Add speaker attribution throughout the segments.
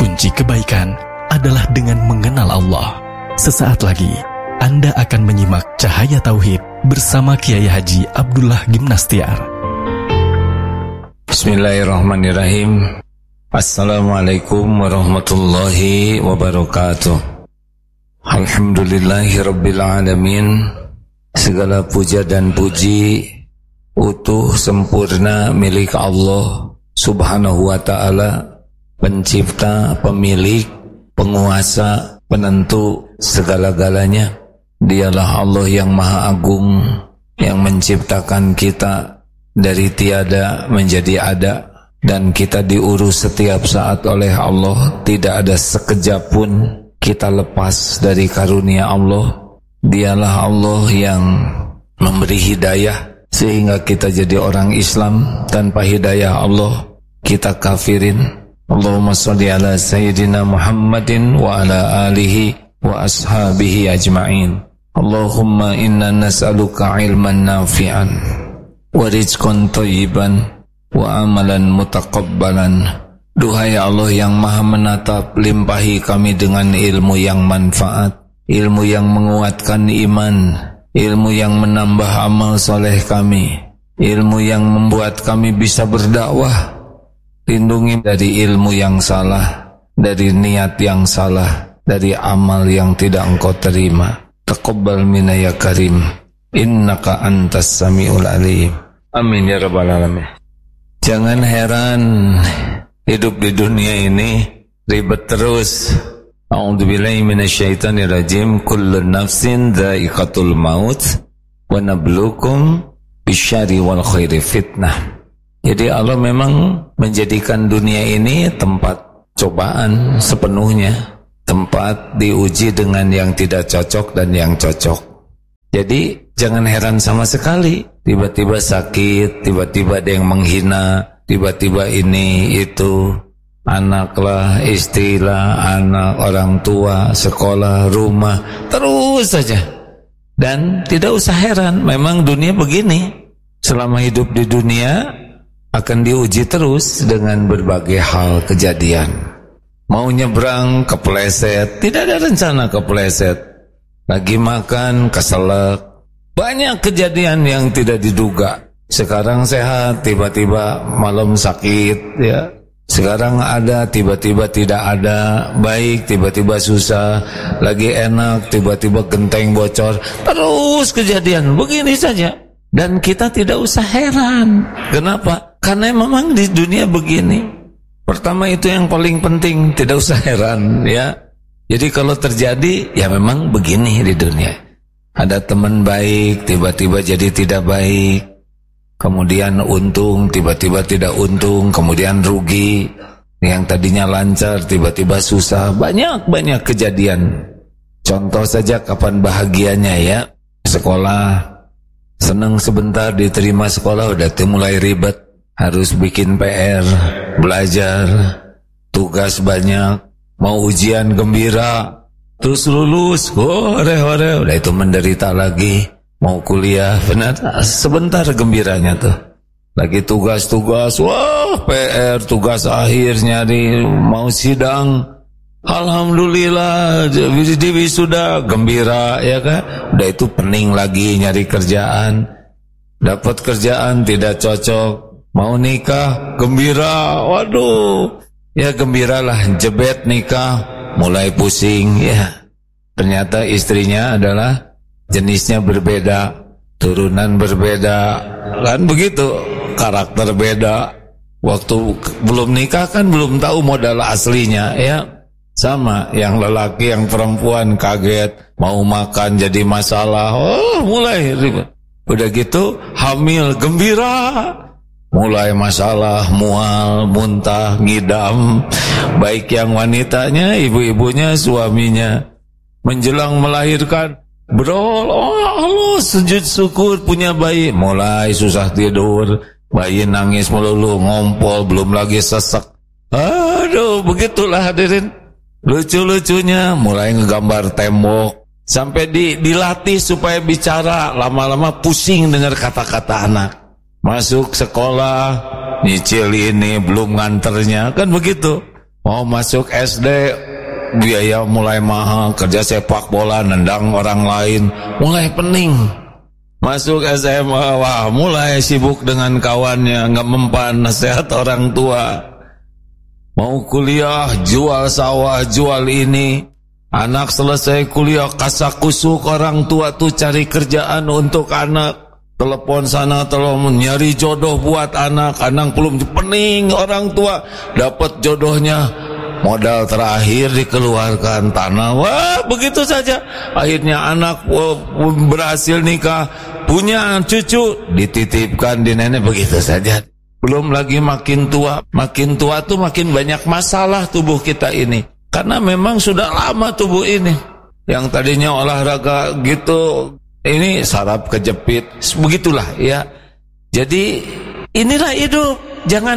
Speaker 1: kunci kebaikan adalah dengan mengenal Allah. Sesaat lagi, Anda akan menyimak Cahaya Tauhid bersama Kiai Haji Abdullah Gimnastiar.
Speaker 2: Bismillahirrahmanirrahim. Assalamualaikum warahmatullahi wabarakatuh. Alhamdulillahirabbil alamin. Segala puja dan puji utuh sempurna milik Allah Subhanahu wa ta'ala, pencipta, pemilik, penguasa, penentu segala-galanya. Dialah Allah yang maha agung, yang menciptakan kita dari tiada menjadi ada, dan kita diurus setiap saat oleh Allah. Tidak ada sekejap pun kita lepas dari karunia Allah. Dialah Allah yang memberi hidayah sehingga kita jadi orang Islam. Tanpa hidayah Allah kita kafirin. Allahumma sholli ala sayyidina Muhammadin wa ala alihi wa ashabihi ajma'in. Allahumma inna nas'aluka ilman nafi'an wa rizqan thayyiban wa amalan mutaqabbalan. Duhai Allah yang maha menatap, limpahi kami dengan ilmu yang manfaat, ilmu yang menguatkan iman, ilmu yang menambah amal soleh kami, ilmu yang membuat kami bisa berdakwah. Lindungi dari ilmu yang salah, dari niat yang salah, dari amal yang tidak Engkau terima. Taqabbal minna ya karim, innaka antas samiul alim. Amin ya rabbal alamin. Jangan heran hidup di dunia ini ribet terus. A'udzubillahi minasyaitonirrajim. Kullu nafsin dha'iqatul maut wa nabluukum bisyarri wal khairi fitnah. Jadi Allah memang menjadikan dunia ini tempat cobaan sepenuhnya, tempat diuji dengan yang tidak cocok dan yang cocok. Jadi jangan heran sama sekali tiba-tiba sakit, tiba-tiba ada yang menghina, tiba-tiba ini itu, anaklah, istrilah, anak, orang tua, sekolah, rumah, terus saja. Dan tidak usah heran, memang dunia begini. Selama hidup di dunia akan diuji terus dengan berbagai hal kejadian. Mau nyebrang kepleset, tidak ada rencana kepleset. Lagi makan keselak, banyak kejadian yang tidak diduga. Sekarang sehat, tiba-tiba malam sakit, ya. Sekarang ada, tiba-tiba tidak ada, baik, tiba-tiba susah, lagi enak, tiba-tiba genteng bocor, terus kejadian, begini saja. Dan kita tidak usah heran. Kenapa? Karena memang di dunia begini. Pertama itu yang paling penting, tidak usah heran, ya. Jadi kalau terjadi, ya memang begini di dunia. Ada teman baik, tiba-tiba jadi tidak baik. Kemudian untung, tiba-tiba tidak untung, kemudian rugi. Yang tadinya lancar, tiba-tiba susah. Banyak-banyak kejadian. Contoh saja kapan bahagianya, ya. Sekolah, senang sebentar diterima sekolah, udah mulai ribet. Harus bikin PR, belajar, tugas banyak, mau ujian gembira, terus lulus, hore-hore, udah itu menderita lagi. Mau kuliah, benar, sebentar gembiranya tuh. Lagi tugas-tugas, wah PR, tugas akhir nyari, mau sidang, alhamdulillah, sudah gembira, ya kan? Udah itu pening lagi nyari kerjaan, dapat kerjaan tidak cocok, mau nikah, gembira, waduh, ya gembiralah, jebet nikah, mulai pusing, ya. Ternyata istrinya adalah jenisnya berbeda, turunan berbeda, kan begitu, karakter beda. Waktu belum nikah kan belum tahu modal aslinya, ya. Sama, yang lelaki yang perempuan kaget, mau makan jadi masalah, oh mulai ribet. Udah gitu hamil, gembira, mulai masalah, mual, muntah, ngidam. Baik yang wanitanya, ibu-ibunya, suaminya. Menjelang melahirkan, berol, oh Allah, sujud syukur punya bayi. Mulai susah tidur, bayi nangis melulu, ngompol, belum lagi sesek. Aduh, begitulah hadirin. Lucu-lucunya mulai ngegambar tembok, sampai dilatih supaya bicara. Lama-lama pusing dengar kata-kata anak. Masuk sekolah, nyicil ini, belum nganternya, kan begitu. Mau masuk SD, biaya mulai mahal, kerja sepak bola, nendang orang lain, mulai pening. Masuk SMA, wah mulai sibuk dengan kawannya, nggak mempan nasihat orang tua. Mau kuliah, jual sawah, jual ini. Anak selesai kuliah, kasak-kusuk orang tua tuh cari kerjaan untuk anak. Telepon sana, telepon nyari jodoh buat anak. Anak belum pening, orang tua dapat jodohnya. Modal terakhir dikeluarkan tanah. Wah, begitu saja. Akhirnya anak berhasil nikah, punya cucu, dititipkan di nenek, begitu saja. Belum lagi makin tua tuh makin banyak masalah tubuh kita ini. Karena memang sudah lama tubuh ini. Yang tadinya olahraga gitu, ini saraf kejepit, begitulah ya. Jadi inilah hidup. Jangan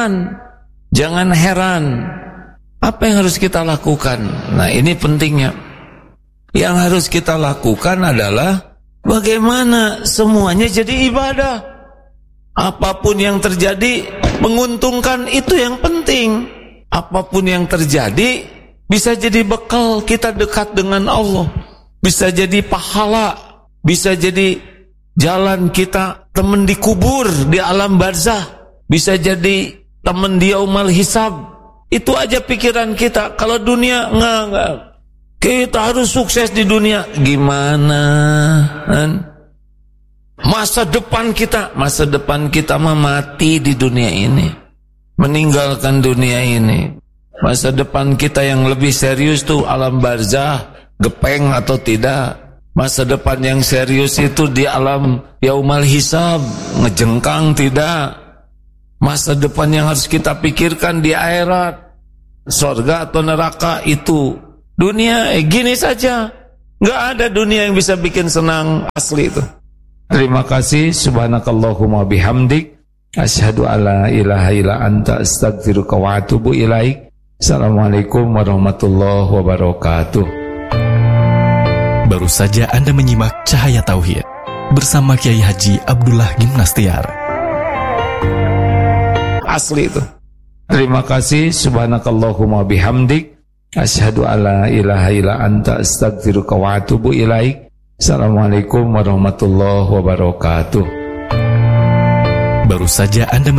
Speaker 2: heran. Apa yang harus kita lakukan? Nah, ini pentingnya. Yang harus kita lakukan adalah bagaimana semuanya jadi ibadah. Apapun yang terjadi menguntungkan, itu yang penting. Apapun yang terjadi bisa jadi bekal kita dekat dengan Allah, bisa jadi pahala, bisa jadi jalan kita teman di kubur, di alam barzah, bisa jadi teman di yaumul hisab. Itu aja pikiran kita. Kalau dunia enggak. Kita harus sukses di dunia. Gimana? Masa depan kita mah mati di dunia ini, meninggalkan dunia ini. Masa depan kita yang lebih serius tuh alam barzah, gepeng atau tidak. Masa depan yang serius itu di alam yaumul hisab, ngejengkang tidak. Masa depan yang harus kita pikirkan di akhirat, surga atau neraka itu. Dunia gini saja, nggak ada dunia yang bisa bikin senang asli itu. Terima kasih. Subhanakallahumma bihamdik, asyhadu alla ilaha illa anta, astaghfiruka wa atubu ilaik. Assalamualaikum warahmatullahi wabarakatuh.
Speaker 1: Baru saja Anda menyimak Cahaya Tauhid bersama Kiai Haji Abdullah Gimnastiar.
Speaker 2: Asli itu. Terima kasih. Subhanakallahumma bihamdik, asyhadu alla ilaha illa anta, astaghfiruka wa atubu ilaik. Assalamualaikum warahmatullahi wabarakatuh.
Speaker 1: Baru saja Anda